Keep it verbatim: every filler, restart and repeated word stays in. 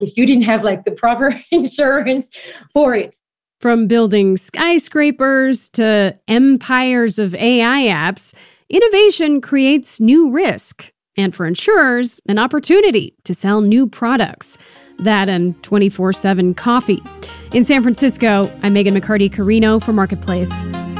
if you didn't have like the proper insurance for it. From building skyscrapers to empires of A I apps, innovation creates new risk. And for insurers, an opportunity to sell new products. That and twenty-four seven coffee. In San Francisco, I'm Megan McCarty Carino for Marketplace.